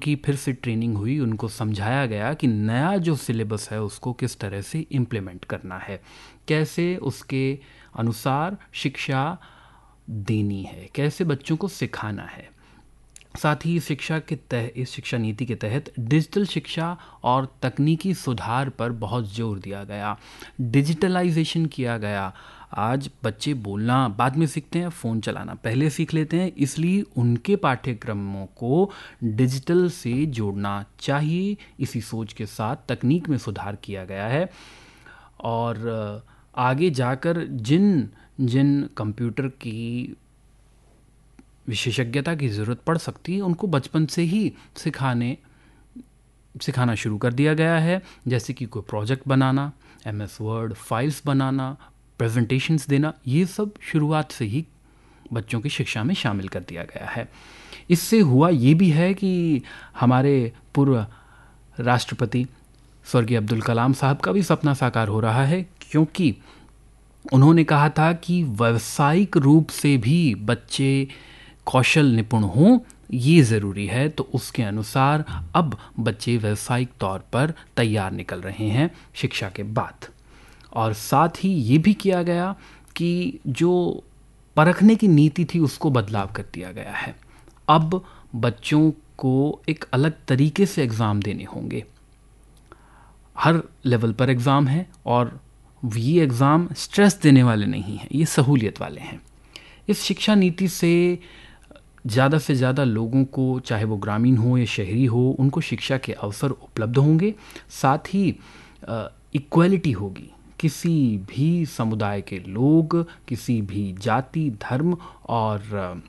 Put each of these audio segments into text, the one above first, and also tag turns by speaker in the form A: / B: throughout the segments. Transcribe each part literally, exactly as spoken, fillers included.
A: उनकी फिर से ट्रेनिंग हुई, उनको समझाया गया कि नया जो सिलेबस है उसको किस तरह से इम्प्लीमेंट करना है, कैसे उसके अनुसार शिक्षा देनी है, कैसे बच्चों को सिखाना है। साथ ही शिक्षा के तह इस शिक्षा नीति के तहत डिजिटल शिक्षा और तकनीकी सुधार पर बहुत जोर दिया गया, डिजिटलाइजेशन किया गया। आज बच्चे बोलना बाद में सीखते हैं, फ़ोन चलाना पहले सीख लेते हैं, इसलिए उनके पाठ्यक्रमों को डिजिटल से जोड़ना चाहिए। इसी सोच के साथ तकनीक में सुधार किया गया है और आगे जाकर जिन जिन कंप्यूटर की विशेषज्ञता की ज़रूरत पड़ सकती है उनको बचपन से ही सिखाने सिखाना शुरू कर दिया गया है, जैसे कि कोई प्रोजेक्ट बनाना, एम एस वर्ड फाइल्स बनाना, प्रेजेंटेशंस देना, ये सब शुरुआत से ही बच्चों की शिक्षा में शामिल कर दिया गया है। इससे हुआ ये भी है कि हमारे पूर्व राष्ट्रपति स्वर्गीय अब्दुल कलाम साहब का भी सपना साकार हो रहा है, क्योंकि उन्होंने कहा था कि व्यावसायिक रूप से भी बच्चे कौशल निपुण हों, ये ज़रूरी है। तो उसके अनुसार अब बच्चे व्यावसायिक तौर पर तैयार निकल रहे हैं शिक्षा के बाद। और साथ ही ये भी किया गया कि जो परखने की नीति थी उसको बदलाव कर दिया गया है। अब बच्चों को एक अलग तरीके से एग्ज़ाम देने होंगे, हर लेवल पर एग्ज़ाम है और ये एग्ज़ाम स्ट्रेस देने वाले नहीं हैं, ये सहूलियत वाले हैं। इस शिक्षा नीति से ज़्यादा से ज़्यादा लोगों को, चाहे वो ग्रामीण हो या शहरी हो, उनको शिक्षा के अवसर उपलब्ध होंगे। साथ ही इक्वलिटी होगी, किसी भी समुदाय के लोग, किसी भी जाति, धर्म और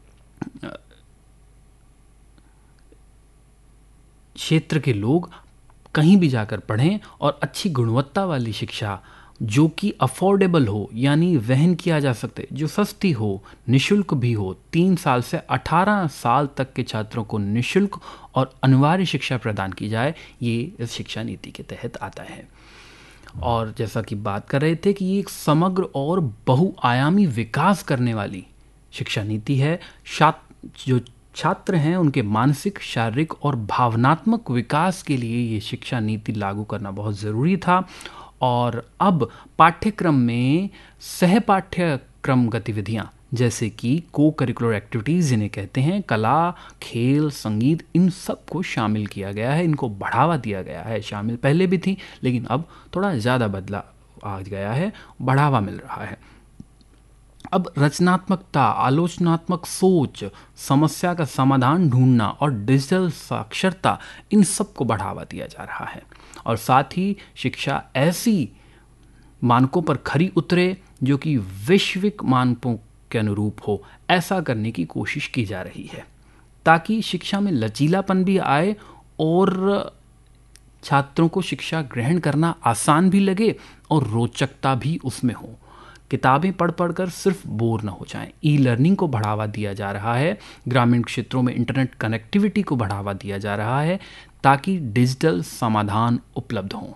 A: क्षेत्र के लोग कहीं भी जाकर पढ़ें और अच्छी गुणवत्ता वाली शिक्षा जो कि अफोर्डेबल हो, यानी वहन किया जा सकते, जो सस्ती हो, निशुल्क भी हो। तीन साल से अठारह साल तक के छात्रों को निशुल्क और अनिवार्य शिक्षा प्रदान की जाए, ये इस शिक्षा नीति के तहत आता है। और जैसा कि बात कर रहे थे कि ये एक समग्र और बहुआयामी विकास करने वाली शिक्षा नीति है। छात्र जो छात्र हैं उनके मानसिक, शारीरिक और भावनात्मक विकास के लिए ये शिक्षा नीति लागू करना बहुत ज़रूरी था। और अब पाठ्यक्रम में सह पाठ्यक्रम गतिविधियाँ जैसे कि को करिकुलर एक्टिविटीज़ जिन्हें कहते हैं, कला, खेल, संगीत, इन सब को शामिल किया गया है, इनको बढ़ावा दिया गया है। शामिल पहले भी थी लेकिन अब थोड़ा ज़्यादा बदलाव आ गया है, बढ़ावा मिल रहा है। अब रचनात्मकता, आलोचनात्मक सोच, समस्या का समाधान ढूंढना और डिजिटल साक्षरता, इन सब को बढ़ावा दिया जा रहा है। और साथ ही शिक्षा ऐसी मानकों पर खरी उतरे जो कि वैश्विक मानकों के अनुरूप हो, ऐसा करने की कोशिश की जा रही है ताकि शिक्षा में लचीलापन भी आए और छात्रों को शिक्षा ग्रहण करना आसान भी लगे और रोचकता भी उसमें हो। किताबें पढ़ पढ़ कर सिर्फ बोर न हो जाएं। ई लर्निंग को बढ़ावा दिया जा रहा है, ग्रामीण क्षेत्रों में इंटरनेट कनेक्टिविटी को बढ़ावा दिया जा रहा है ताकि डिजिटल समाधान उपलब्ध हों।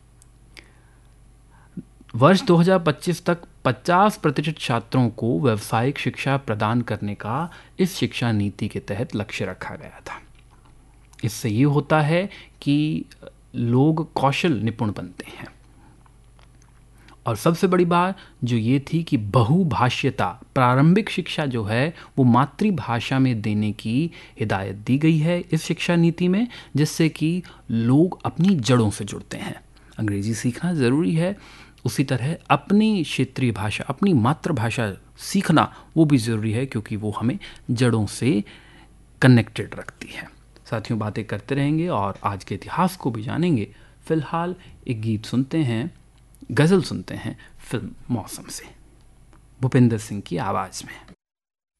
A: वर्ष दो हज़ार पच्चीस तक पचास प्रतिशत छात्रों को व्यावसायिक शिक्षा प्रदान करने का इस शिक्षा नीति के तहत लक्ष्य रखा गया था। इससे ये होता है कि लोग कौशल निपुण बनते हैं। और सबसे बड़ी बात जो ये थी कि बहुभाषीयता, प्रारंभिक शिक्षा जो है वो मातृभाषा में देने की हिदायत दी गई है इस शिक्षा नीति में, जिससे कि लोग अपनी जड़ों से जुड़ते हैं। अंग्रेजी सीखना ज़रूरी है, उसी तरह अपनी क्षेत्रीय भाषा, अपनी मातृभाषा सीखना वो भी ज़रूरी है, क्योंकि वो हमें जड़ों से कनेक्टेड रखती है। साथियों, बातें करते रहेंगे और आज के इतिहास को भी जानेंगे। फ़िलहाल एक गीत सुनते हैं, गज़ल सुनते हैं फिल्म मौसम से, भूपेंद्र सिंह की आवाज़ में।